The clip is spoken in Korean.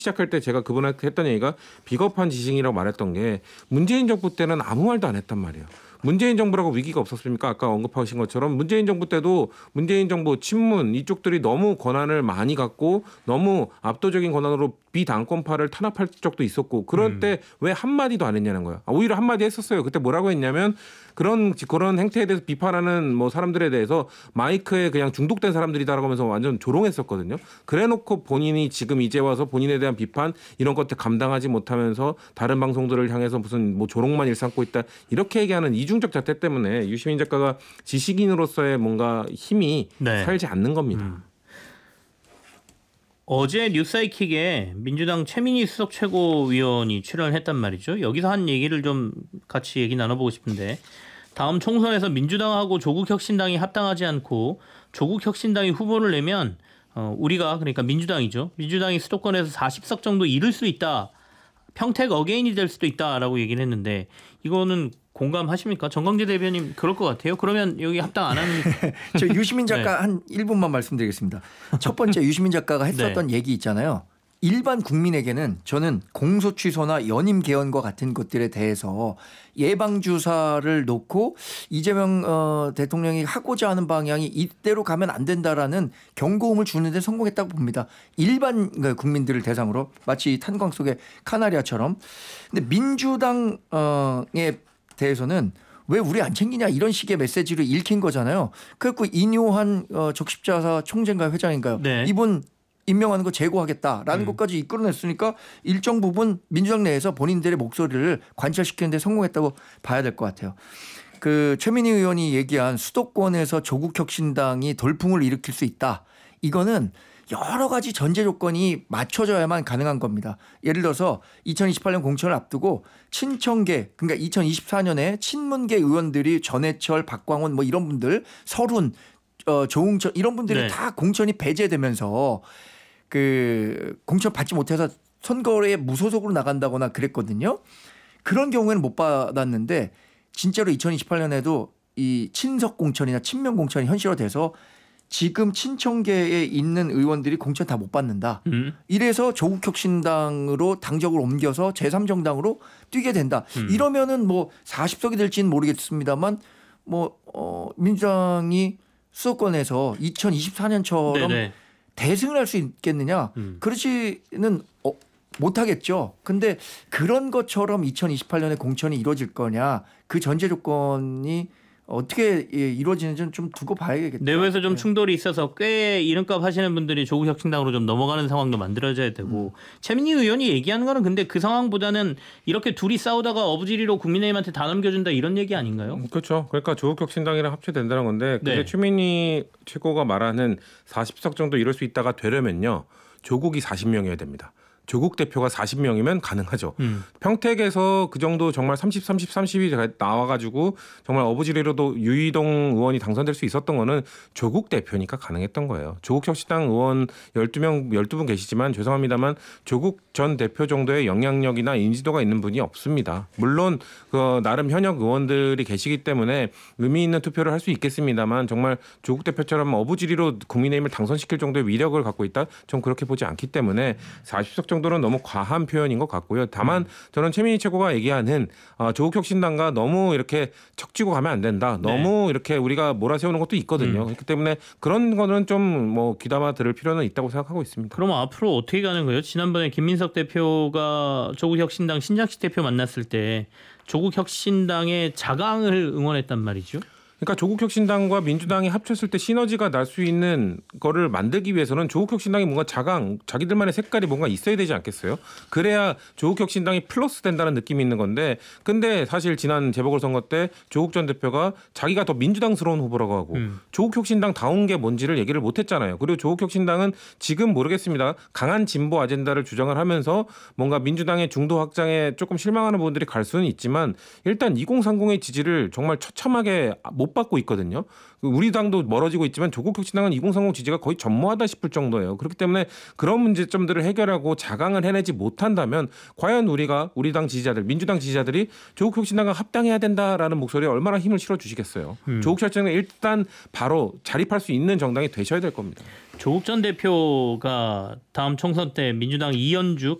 시작할 때 제가 그분한테 했던 얘기가 비겁한 지식이라고 말했던 게 문재인 정부 때는 아무 말도 안 했단 말이에요. 문재인 정부라고 위기가 없었습니까? 아까 언급하신 것처럼 문재인 정부 때도 문재인 정부 친문 이쪽들이 너무 권한을 많이 갖고 너무 압도적인 권한으로 비당권파를 탄압할 적도 있었고 그럴 때 왜 한마디도 안 했냐는 거야. 오히려 한마디 했었어요. 그때 뭐라고 했냐면 그런 행태에 대해서 비판하는 뭐 사람들에 대해서 마이크에 그냥 중독된 사람들이다라고 하면서 완전 조롱했었거든요. 그래놓고 본인이 지금 이제 와서 본인에 대한 비판 이런 것들 감당하지 못하면서 다른 방송들을 향해서 무슨 뭐 조롱만 일삼고 있다 이렇게 얘기하는 이중적 잣대 때문에 유시민 작가가 지식인으로서의 뭔가 힘이 네. 살지 않는 겁니다. 어제 뉴스사이킥에 민주당 최민희 수석 최고위원이 출연을 했단 말이죠. 여기서 한 얘기를 좀 같이 얘기 나눠보고 싶은데 다음 총선에서 민주당하고 조국혁신당이 합당하지 않고 조국혁신당이 후보를 내면 우리가 그러니까 민주당이죠. 민주당이 수도권에서 40석 정도 잃을 수 있다. 평택 어게인이 될 수도 있다라고 얘기를 했는데 이거는 공감하십니까? 정광재 대변인 그럴 것 같아요. 그러면 여기 합당 안 하는 저 유시민 작가 네. 한 1분만 말씀드리겠습니다. 첫 번째 유시민 작가가 했었던 네. 얘기 있잖아요. 일반 국민에게는 저는 공소 취소나 연임 개헌과 같은 것들에 대해서 예방주사를 놓고 이재명 대통령이 하고자 하는 방향이 이대로 가면 안 된다라는 경고음을 주는 데 성공했다고 봅니다. 일반 국민들을 대상으로 마치 탄광 속의 카나리아처럼. 근데 민주당에 대해서는 왜 우리 안 챙기냐 이런 식의 메시지를 읽힌 거잖아요. 그래서 인요한 적십자사 총재인가요 회장인가요? 네. 이분 임명하는 거 제고하겠다라는 것까지 이끌어냈으니까 일정 부분 민주당 내에서 본인들의 목소리를 관철시키는 데 성공했다고 봐야 될 것 같아요. 그 최민희 의원이 얘기한 수도권에서 조국혁신당이 돌풍을 일으킬 수 있다. 이거는 여러 가지 전제 조건이 맞춰져야만 가능한 겁니다. 예를 들어서 2028년 공천을 앞두고 친청계 그러니까 2024년에 친문계 의원들이 전해철, 박광원 뭐 이런 분들 서른 조응천 이런 분들이 네. 다 공천이 배제되면서 그 공천 받지 못해서 선거에 무소속으로 나간다거나 그랬거든요. 그런 경우에는 못 받았는데 진짜로 2028년에도 이 친석 공천이나 친명 공천이 현실화돼서 지금 친청계에 있는 의원들이 공천 다 못 받는다. 이래서 조국혁신당으로 당적을 옮겨서 제3정당으로 뛰게 된다. 이러면은 뭐 40석이 될지는 모르겠습니다만 뭐 민주당이 수도권에서 2024년처럼 네네. 대승을 할 수 있겠느냐? 그렇지는 못하겠죠. 근데 그런 것처럼 2028년에 공천이 이루어질 거냐? 그 전제 조건이 어떻게 이루어지는지는 좀 두고 봐야겠죠. 내부에서 좀 충돌이 있어서 꽤 이름값 하시는 분들이 조국혁신당으로 좀 넘어가는 상황도 만들어져야 되고 최민희 의원이 얘기하는 거는 근데 그 상황보다는 이렇게 둘이 싸우다가 어부지리로 국민의힘한테 다 넘겨준다 이런 얘기 아닌가요? 그렇죠. 그러니까 조국혁신당이랑 합쳐된다는 건데 근데 네. 최민희 최고가 말하는 40석 정도 이룰 수 있다가 되려면요. 조국이 40명이어야 됩니다. 조국 대표가 40명이면 가능하죠. 평택에서 그 정도 정말 30, 30이 나와가지고 정말 어부지리로도 유이동 의원이 당선될 수 있었던 거는 조국 대표니까 가능했던 거예요. 조국혁신당 의원 12분 계시지만 죄송합니다만 조국 전 대표 정도의 영향력이나 인지도가 있는 분이 없습니다. 물론 그 나름 현역 의원들이 계시기 때문에 의미 있는 투표를 할 수 있겠습니다만 정말 조국 대표처럼 어부지리로 국민의힘을 당선시킬 정도의 위력을 갖고 있다? 전 그렇게 보지 않기 때문에 40석 정도는 너무 과한 표현인 것 같고요. 다만 저는 최민희 최고가 얘기하는 조국혁신당과 너무 이렇게 척지고 가면 안 된다. 너무 이렇게 우리가 몰아세우는 것도 있거든요. 그렇기 때문에 그런 거는 좀 뭐 귀담아 들을 필요는 있다고 생각하고 있습니다. 그럼 앞으로 어떻게 가는 거예요? 지난번에 김민석 대표가 조국혁신당 신장식 대표 만났을 때 조국혁신당의 자강을 응원했단 말이죠. 그러니까 조국혁신당과 민주당이 합쳤을 때 시너지가 날 수 있는 거를 만들기 위해서는 조국혁신당이 뭔가 자기들만의 색깔이 뭔가 있어야 되지 않겠어요? 그래야 조국혁신당이 플러스 된다는 느낌이 있는 건데 근데 사실 지난 재보궐선거 때 조국 전 대표가 자기가 더 민주당스러운 후보라고 하고 조국혁신당 다운 게 뭔지를 얘기를 못했잖아요. 그리고 조국혁신당은 지금 모르겠습니다. 강한 진보 아젠다를 주장을 하면서 뭔가 민주당의 중도 확장에 조금 실망하는 부분들이 갈 수는 있지만 일단 2030의 지지를 정말 처참하게 못 받고 있거든요. 우리 당도 멀어지고 있지만 조국혁신당은 2030 지지가 거의 전무하다 싶을 정도예요. 그렇기 때문에 그런 문제점들을 해결하고 자강을 해내지 못한다면 과연 우리 당 지지자들, 민주당 지지자들이 조국혁신당과 합당해야 된다라는 목소리에 얼마나 힘을 실어주시겠어요. 조국혁신당은 일단 바로 자립할 수 있는 정당이 되셔야 될 겁니다. 조국 전 대표가 다음 총선 때 민주당 이현죽